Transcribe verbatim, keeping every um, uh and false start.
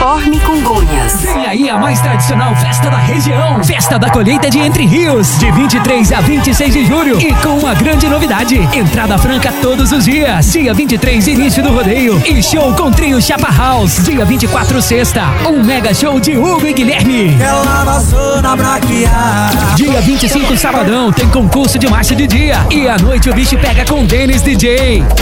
Dorme Congonhas. Vem aí a mais tradicional festa da região. Festa da colheita de Entre Rios, de vinte e três a vinte e seis de julho. E com uma grande novidade, entrada franca todos os dias. Dia vinte e três, início do rodeio. E show com trio Chapa House. Dia vinte e quatro, sexta, um mega show de Hugo e Guilherme. Ela passou na braquiada. Dia vinte e cinco, sabadão, tem concurso de marcha de dia. E à noite o bicho pega com Denis D J.